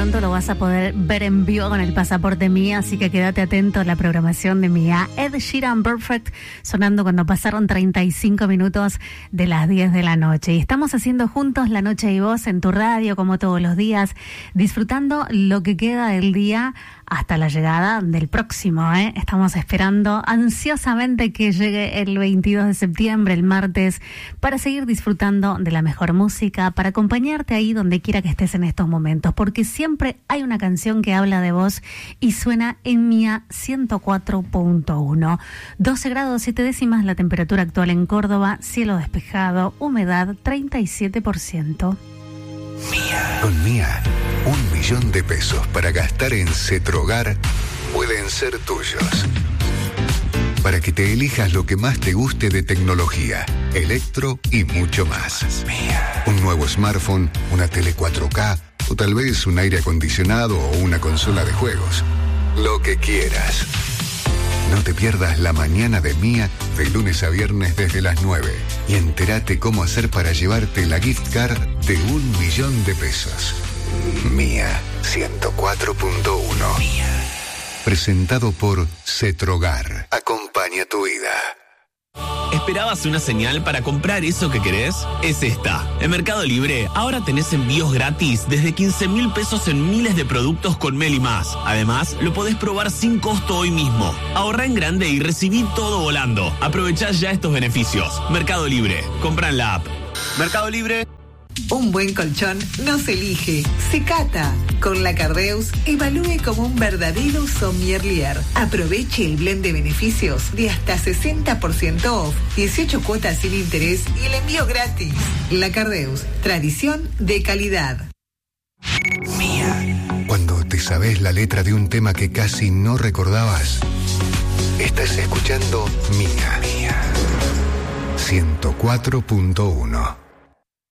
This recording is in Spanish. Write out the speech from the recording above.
pronto lo vas a poder ver en vivo con el pasaporte Mía, así que quédate atento a la programación de Mía. Ed Sheeran, Perfect, sonando cuando pasaron 35 minutos de las 10 de la noche. Y estamos haciendo juntos La Noche y Vos en tu radio, como todos los días, disfrutando lo que queda del día hasta la llegada del próximo, ¿eh? Estamos esperando ansiosamente que llegue el 22 de septiembre, el martes, para seguir disfrutando de la mejor música, para acompañarte ahí donde quiera que estés en estos momentos, porque siempre hay una canción que habla de vos y suena en Mía 104.1. 12 grados 7 décimas la temperatura actual en Córdoba, cielo despejado, humedad 37%. Mía. Con Mía, 1 millón de pesos para gastar en Cetrogar pueden ser tuyos. Para que te elijas lo que más te guste de tecnología, electro y mucho más. Mía. Un nuevo smartphone, una tele 4K o tal vez un aire acondicionado o una consola de juegos. Lo que quieras. No te pierdas la mañana de Mía de lunes a viernes desde las 9 y entérate cómo hacer para llevarte la gift card de 1 millón de pesos. Mía 104.1. Mía. Presentado por Cetrogar. Acompaña tu vida. ¿Esperabas una señal para comprar eso que querés? Es esta. En Mercado Libre, ahora tenés envíos gratis desde 15.000 pesos en miles de productos con Meli Más. Además, lo podés probar sin costo hoy mismo. Ahorrá en grande y recibí todo volando. Aprovechá ya estos beneficios. Mercado Libre. Compra en la app. Mercado Libre. Un buen colchón no se elige, se cata. Con la Cardeus, evalúe como un verdadero sommelier. Aproveche el blend de beneficios de hasta 60% off, 18 cuotas sin interés y el envío gratis. La Cardeus, tradición de calidad. Mía. Cuando te sabes la letra de un tema que casi no recordabas, estás escuchando Mía. 104.1.